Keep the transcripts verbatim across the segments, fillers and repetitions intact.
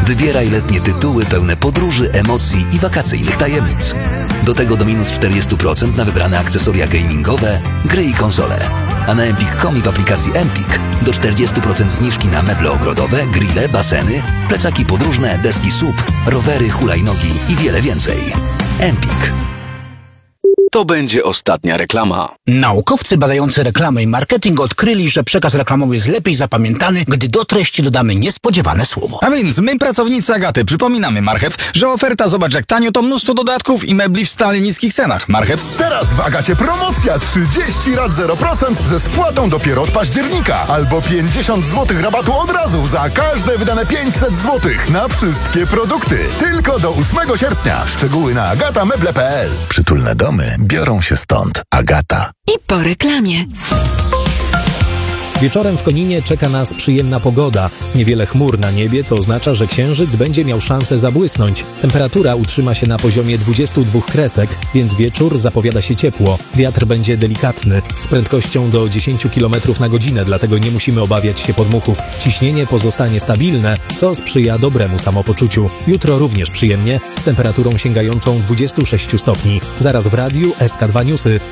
Wybieraj letnie tytuły pełne podróży, emocji i wakacyjnych tajemnic. Do tego do minus czterdzieści procent na wybrane akcesoria gamingowe, gry i konsole. A na empik kropka com i w aplikacji Empik do czterdzieści procent zniżki na meble ogrodowe, grille, baseny, plecaki podróżne, deski S U P, rowery, hulajnogi i wiele więcej. Empik. To będzie ostatnia reklama. Naukowcy badający reklamę i marketing odkryli, że przekaz reklamowy jest lepiej zapamiętany, gdy do treści dodamy niespodziewane słowo. A więc my, pracownicy Agaty, przypominamy Marchew, że oferta zobacz jak tanio to mnóstwo dodatków i mebli w stale niskich cenach. Marchew. Teraz w Agacie promocja trzydzieści rat zero procent ze spłatą dopiero od października. Albo pięćdziesiąt złotych rabatu od razu za każde wydane pięćset złotych na wszystkie produkty. Tylko do ósmego sierpnia. Szczegóły na agata meble kropka p l. Przytulne domy biorą się stąd. Agata. I po reklamie. Wieczorem w Koninie czeka nas przyjemna pogoda. Niewiele chmur na niebie, co oznacza, że księżyc będzie miał szansę zabłysnąć. Temperatura utrzyma się na poziomie dwudziestu dwóch kresek, więc wieczór zapowiada się ciepło. Wiatr będzie delikatny, z prędkością do dziesięć kilometrów na godzinę, dlatego nie musimy obawiać się podmuchów. Ciśnienie pozostanie stabilne, co sprzyja dobremu samopoczuciu. Jutro również przyjemnie, z temperaturą sięgającą dwudziestu sześciu stopni. Zaraz w radiu S K dwa Newsy.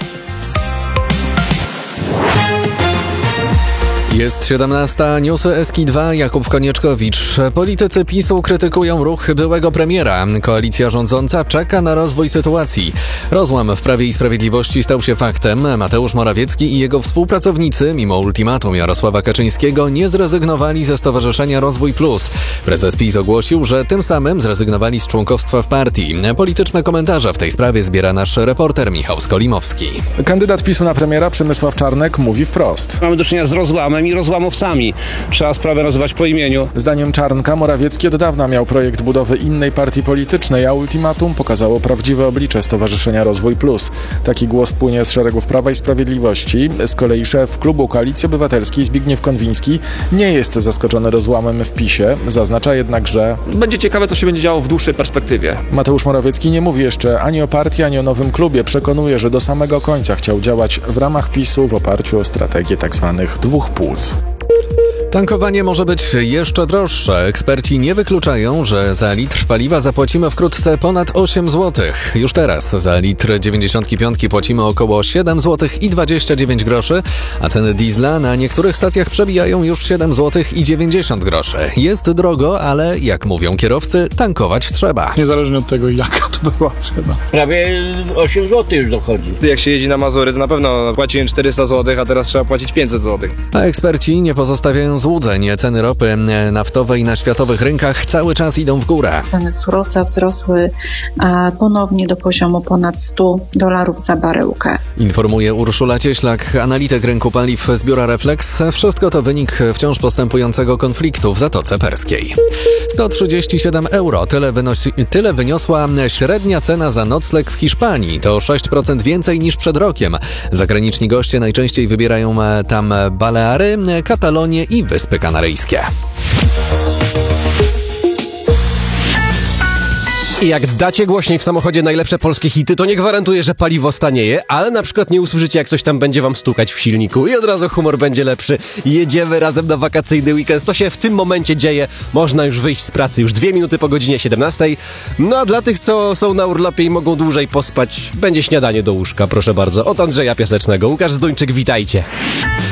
Jest siedemnasta, newsy S K dwa, Jakub Konieczkowicz. Politycy PiSu krytykują ruch byłego premiera. Koalicja rządząca czeka na rozwój sytuacji. Rozłam w Prawie i Sprawiedliwości stał się faktem. Mateusz Morawiecki i jego współpracownicy, mimo ultimatum Jarosława Kaczyńskiego, nie zrezygnowali ze Stowarzyszenia Rozwój Plus. Prezes PiS ogłosił, że tym samym zrezygnowali z członkostwa w partii. Polityczne komentarze w tej sprawie zbiera nasz reporter Michał Skolimowski. Kandydat PiSu na premiera Przemysław Czarnek mówi wprost. Mamy do czynienia z rozłamem i rozłamowcami. Trzeba sprawę nazywać po imieniu. Zdaniem Czarnka Morawiecki od dawna miał projekt budowy innej partii politycznej, a ultimatum pokazało prawdziwe oblicze Stowarzyszenia Rozwój Plus. Taki głos płynie z szeregów Prawa i Sprawiedliwości. Z kolei szef klubu Koalicji Obywatelskiej Zbigniew Konwiński nie jest zaskoczony rozłamem w PiSie. Zaznacza jednak, że będzie ciekawe, co się będzie działo w dłuższej perspektywie. Mateusz Morawiecki nie mówi jeszcze ani o partii, ani o nowym klubie. Przekonuje, że do samego końca chciał działać w ramach PiSu w oparciu o strategię tzw. dwóch płuc. Tankowanie może być jeszcze droższe. Eksperci nie wykluczają, że za litr paliwa zapłacimy wkrótce ponad osiem złotych. Już teraz za litr dziewięćdziesiątki piątki płacimy około siedem złotych i dwadzieścia dziewięć groszy, a ceny diesla na niektórych stacjach przebijają już siedem złotych i dziewięćdziesiąt groszy. Jest drogo, ale jak mówią kierowcy, tankować trzeba. Niezależnie od tego, jaka to była cena. Prawie osiem złotych już dochodzi. Jak się jeździ na Mazury, to na pewno płaciłem czterysta złotych, a teraz trzeba płacić pięćset złotych. A eksperci nie pozostawiają złudzeń. Ceny ropy naftowej na światowych rynkach cały czas idą w górę. Ceny surowca wzrosły ponownie do poziomu ponad stu dolarów za baryłkę. Informuje Urszula Cieślak, analityk rynku paliw z biura Reflex. Wszystko to wynik wciąż postępującego konfliktu w Zatoce Perskiej. sto trzydzieści siedem euro. Tyle, wynosi, tyle wyniosła średnia cena za nocleg w Hiszpanii. To sześć procent więcej niż przed rokiem. Zagraniczni goście najczęściej wybierają tam Baleary, Katalonię i Wyspy Kanaryjskie. I jak dacie głośniej w samochodzie najlepsze polskie hity, to nie gwarantuję, że paliwo stanieje, ale na przykład nie usłyszycie, jak coś tam będzie wam stukać w silniku i od razu humor będzie lepszy. Jedziemy razem na wakacyjny weekend. To się w tym momencie dzieje. Można już wyjść z pracy już dwie minuty po godzinie siedemnastej. No a dla tych, co są na urlopie i mogą dłużej pospać, będzie śniadanie do łóżka, proszę bardzo. Od Andrzeja Piasecznego. Łukasz Zduńczyk, witajcie.